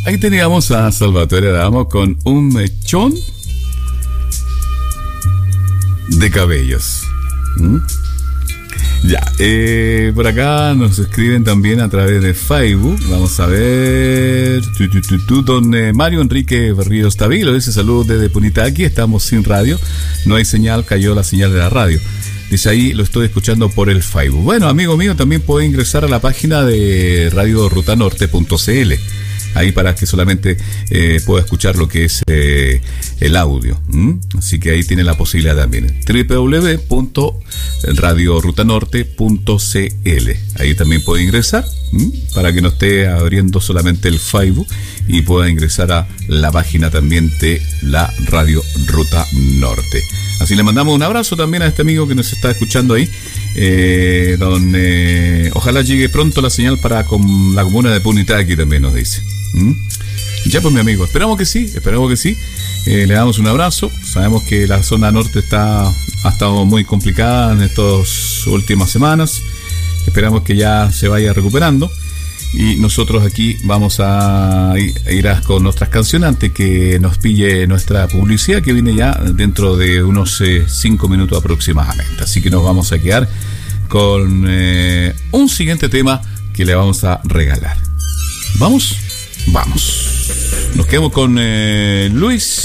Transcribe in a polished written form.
Ahí teníamos a Salvatore Adamo con un mechón de cabellos. Ya, por acá nos escriben también a través de Facebook. Vamos a ver. Don Mario Enrique Ríos Tavilo dice: saludos desde Punitaqui, estamos sin radio, no hay señal, cayó la señal de la radio. Dice ahí, lo estoy escuchando por el Facebook. Bueno, amigo mío, también puede ingresar a la página de radiorutanorte.cl. Ahí para que solamente pueda escuchar lo que es el audio. Así que ahí tiene la posibilidad también. www.radiorutanorte.cl. Ahí también puede ingresar para que no esté abriendo solamente el Facebook y pueda ingresar a la página también de la Radio Ruta Norte. Así le mandamos un abrazo también a este amigo que nos está escuchando ahí. Ojalá llegue pronto la señal para con la comuna de Punitaqui también, nos dice. Ya pues, mi amigo, esperamos que sí. Le damos un abrazo. Sabemos que la zona norte ha estado muy complicada en estas últimas semanas. Esperamos que ya se vaya recuperando. Y nosotros aquí vamos a ir con nuestras canciones antes que nos pille nuestra publicidad, que viene ya dentro de unos 5 minutos aproximadamente. Así que nos vamos a quedar con un siguiente tema que le vamos a regalar. ¿Vamos? Nos quedamos con Luis